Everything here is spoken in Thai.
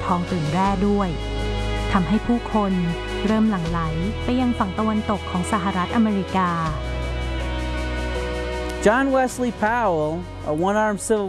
ทองตื่นแร่ด้วยทำให้ผู้คนเริ่มหลั่งไหลไปยังฝั่งตะวันตกของสหรัฐอเมริกา John Wesley Powell, a one-armed civil